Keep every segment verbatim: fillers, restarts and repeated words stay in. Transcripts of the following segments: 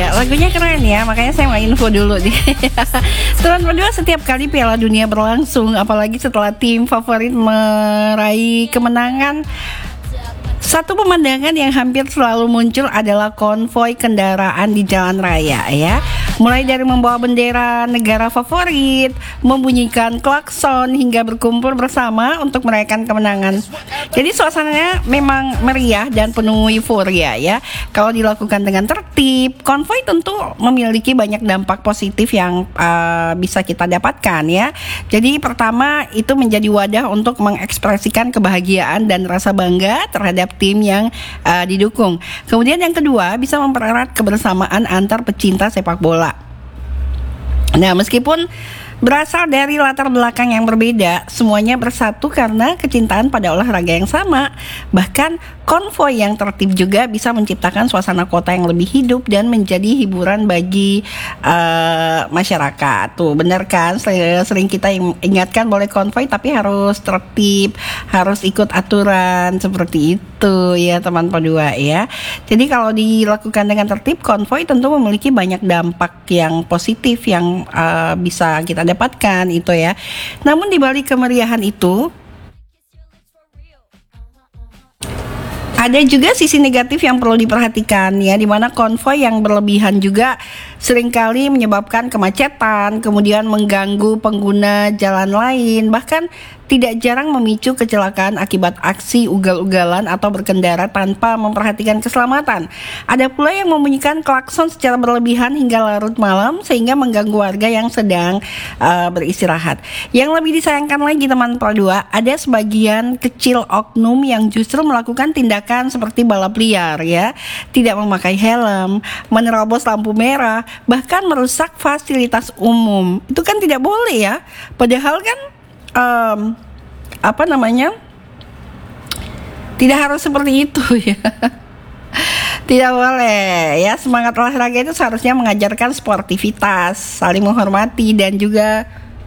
Iya, lagunya keren ya, makanya saya mau info dulu nih. Teman berdua, setiap kali Piala Dunia berlangsung, apalagi setelah tim favorit meraih kemenangan, satu pemandangan yang hampir selalu muncul adalah konvoi kendaraan di jalan raya ya. Mulai dari membawa bendera negara favorit, membunyikan klakson, hingga berkumpul bersama untuk merayakan kemenangan. Jadi suasananya memang meriah dan penuh euforia ya. Kalau dilakukan dengan tertib, konvoi tentu memiliki banyak dampak positif yang uh, bisa kita dapatkan ya. Jadi pertama, itu menjadi wadah untuk mengekspresikan kebahagiaan dan rasa bangga terhadap tim yang uh, didukung. Kemudian yang kedua, bisa mempererat kebersamaan antar pecinta sepak bola. Nah, meskipun berasal dari latar belakang yang berbeda, semuanya bersatu karena kecintaan pada olahraga yang sama. Bahkan konvoi yang tertib juga bisa menciptakan suasana kota yang lebih hidup dan menjadi hiburan bagi uh, masyarakat. Tuh, benar kan? Sering kita ingatkan boleh konvoi tapi harus tertib, harus ikut aturan seperti itu ya teman Podua ya. Jadi kalau dilakukan dengan tertib, konvoi tentu memiliki banyak dampak yang positif yang uh, bisa kita dapatkan itu ya. Namun di balik kemeriahan itu, ada juga sisi negatif yang perlu diperhatikan ya, di mana konvoi yang berlebihan juga seringkali menyebabkan kemacetan, kemudian mengganggu pengguna jalan lain, bahkan tidak jarang memicu kecelakaan akibat aksi ugal-ugalan atau berkendara tanpa memperhatikan keselamatan. Ada pula yang membunyikan klakson secara berlebihan hingga larut malam sehingga mengganggu warga yang sedang uh, beristirahat. Yang lebih disayangkan lagi teman Podua, ada sebagian kecil oknum yang justru melakukan tindakan seperti balap liar ya, tidak memakai helm, menerobos lampu merah, bahkan merusak fasilitas umum. Itu kan tidak boleh ya. Padahal kan Um, apa namanya, tidak harus seperti itu ya. Tidak boleh ya. Semangat olahraga itu seharusnya mengajarkan sportivitas, saling menghormati, dan juga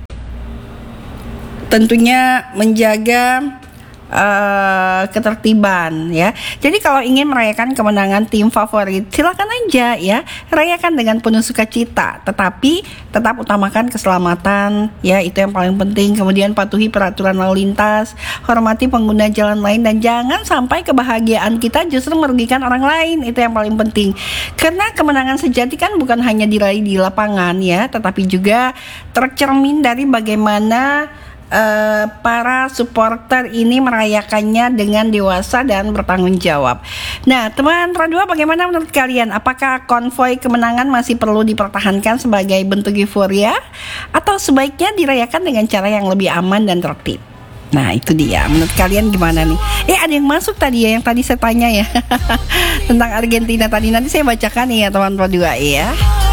tentunya menjaga Uh, ketertiban ya. Jadi kalau ingin merayakan kemenangan tim favorit, silakan aja ya, rayakan dengan penuh sukacita, tetapi tetap utamakan keselamatan ya, itu yang paling penting. Kemudian patuhi peraturan lalu lintas, hormati pengguna jalan lain, dan jangan sampai kebahagiaan kita justru merugikan orang lain, itu yang paling penting. Karena kemenangan sejati kan bukan hanya diraih di lapangan ya, tetapi juga tercermin dari bagaimana Uh, para supporter ini merayakannya dengan dewasa dan bertanggung jawab. Nah, teman Podua, bagaimana menurut kalian? Apakah konvoi kemenangan masih perlu dipertahankan sebagai bentuk euforia, atau sebaiknya dirayakan dengan cara yang lebih aman dan tertib? Nah, itu dia. Menurut kalian gimana nih? Eh, ada yang masuk tadi ya, yang tadi saya tanya ya tentang Argentina tadi. Nanti saya bacakan ya teman Podua ya.